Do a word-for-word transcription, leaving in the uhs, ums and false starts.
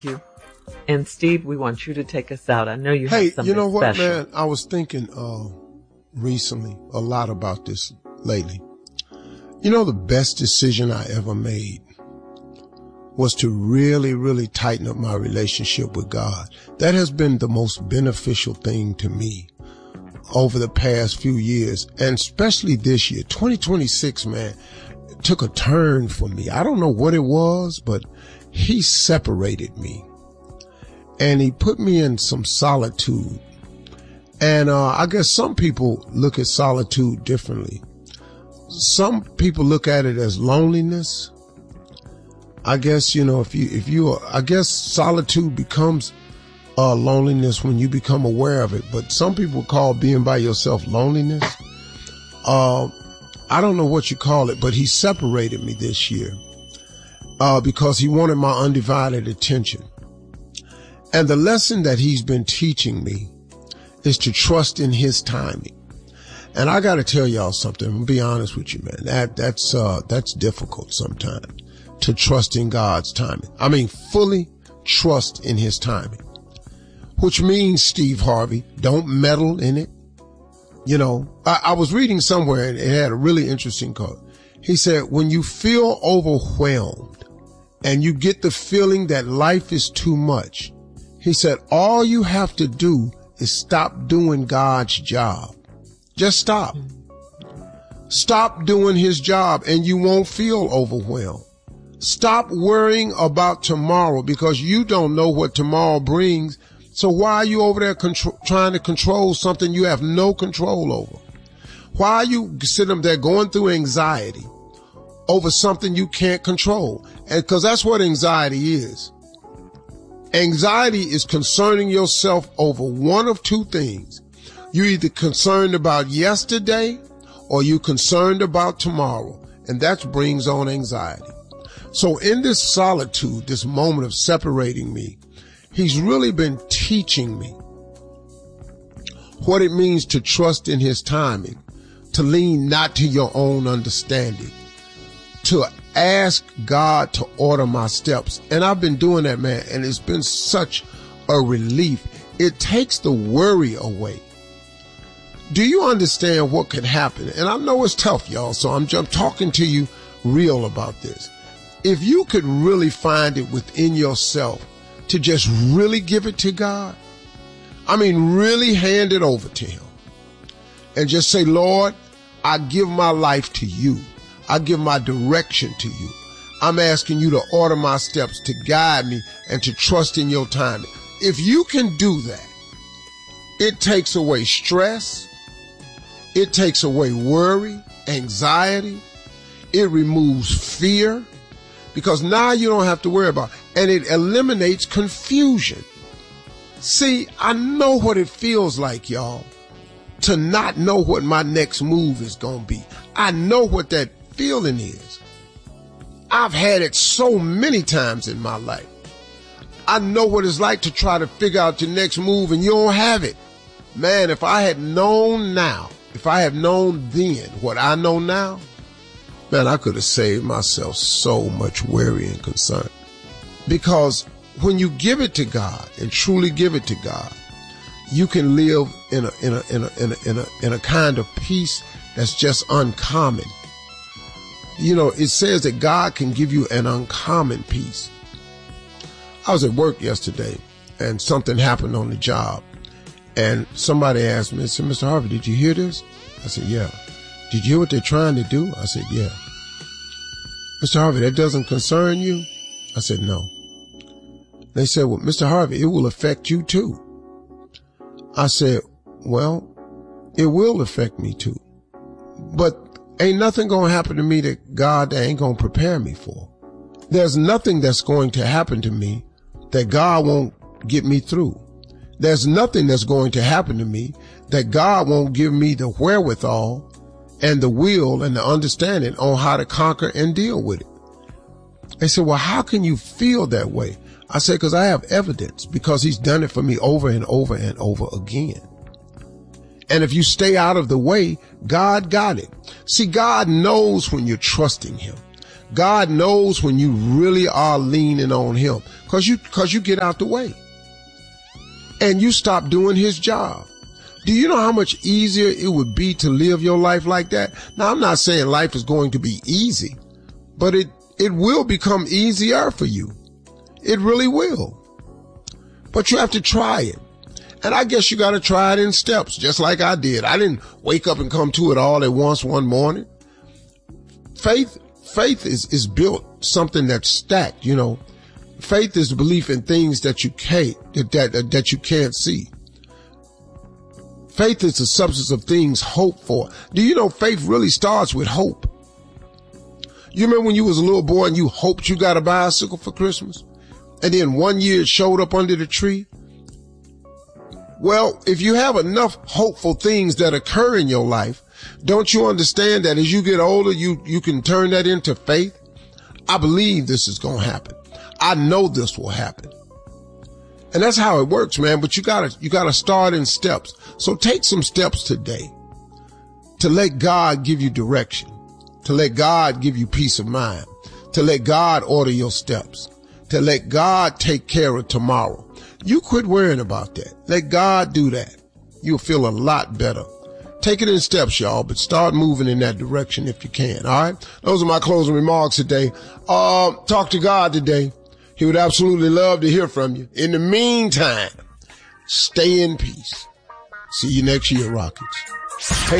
you. And Steve, we want you to take us out. I know you hey, have something you know what, special. man? I was thinking uh, recently a lot about this lately. You know, the best decision I ever made was to really, really tighten up my relationship with God. That has been the most beneficial thing to me over the past few years, and especially this year. twenty twenty-six, man, took a turn for me. I don't know what it was, but he separated me. And he put me in some solitude. And uh, I guess some people look at solitude differently. Some people look at it as loneliness. I guess, you know, if you, if you, are, I guess solitude becomes uh, loneliness when you become aware of it. But some people call being by yourself loneliness. Uh, I don't know what you call it, but he separated me this year uh, because he wanted my undivided attention. And the lesson that he's been teaching me is to trust in his timing. And I got to tell y'all something. I'm gonna be honest with you, man. That, that's, uh, that's difficult sometimes to trust in God's timing. I mean, fully trust in his timing, which means, Steve Harvey, don't meddle in it. You know, I, I was reading somewhere and it had a really interesting quote. He said, when you feel overwhelmed and you get the feeling that life is too much, he said, all you have to do is stop doing God's job. Just stop. Stop doing his job and you won't feel overwhelmed. Stop worrying about tomorrow because you don't know what tomorrow brings. So why are you over there control, trying to control something you have no control over? Why are you sitting there going through anxiety over something you can't control? And because that's what anxiety is. Anxiety is concerning yourself over one of two things. You're either concerned about yesterday or you're concerned about tomorrow. And that brings on anxiety. So in this solitude, this moment of separating me, he's really been teaching me what it means to trust in his timing, to lean not to your own understanding, to ask God to order my steps. And I've been doing that, man, and it's been such a relief. It takes the worry away. Do you understand what could happen? And I know it's tough, y'all, so I'm just talking to you real about this. If you could really find it within yourself to just really give it to God, I mean, really hand it over to him and just say, Lord, I give my life to you. I give my direction to you. I'm asking you to order my steps, to guide me, and to trust in your timing. If you can do that, it takes away stress. It takes away worry, anxiety. It removes fear because now you don't have to worry about it. And it eliminates confusion. See, I know what it feels like, y'all, to not know what my next move is going to be. I know what that feeling is. I've had it so many times in my life. I know what it's like to try to figure out your next move and you don't have it. Man, if I had known now, if I had known then what I know now, man, I could have saved myself so much worry and concern. Because when you give it to God and truly give it to God, you can live in a, in a, in a, in a, in a, in a kind of peace that's just uncommon. You know, it says that God can give you an uncommon peace. I was at work yesterday and something happened on the job and somebody asked me, said, Mister Harvey, did you hear this? I said, yeah. Did you hear what they're trying to do? I said, yeah. Mister Harvey, that doesn't concern you? I said, no. They said, well, Mister Harvey, it will affect you too. I said, well, it will affect me too. But ain't nothing going to happen to me that God ain't going to prepare me for. There's nothing that's going to happen to me that God won't get me through. There's nothing that's going to happen to me that God won't give me the wherewithal and the will and the understanding on how to conquer and deal with it. They said, well, how can you feel that way? I said, because I have evidence, because he's done it for me over and over and over again. And if you stay out of the way, God got it. See, God knows when you're trusting him. God knows when you really are leaning on him because you, because you get out the way and you stop doing his job. Do you know how much easier it would be to live your life like that? Now, I'm not saying life is going to be easy, but it, it will become easier for you. It really will. But you have to try it. And I guess you got to try it in steps, just like I did. I didn't wake up and come to it all at once one morning. Faith, faith is, is built something that's stacked, you know. Faith is the belief in things that you can't, that, that, that you can't see. Faith is the substance of things hoped for. Do you know faith really starts with hope? You remember when you was a little boy and you hoped you got a bicycle for Christmas? And then one year it showed up under the tree? Well, if you have enough hopeful things that occur in your life, don't you understand that as you get older, you, you can turn that into faith? I believe this is going to happen. I know this will happen. And that's how it works, man. But you gotta, you gotta start in steps. So take some steps today to let God give you direction, to let God give you peace of mind, to let God order your steps, to let God take care of tomorrow. You quit worrying about that. Let God do that. You'll feel a lot better. Take it in steps, y'all, but start moving in that direction if you can. All right. Those are my closing remarks today. Uh, talk to God today. He would absolutely love to hear from you. In the meantime, stay in peace. See you next year, Rockets. Hey.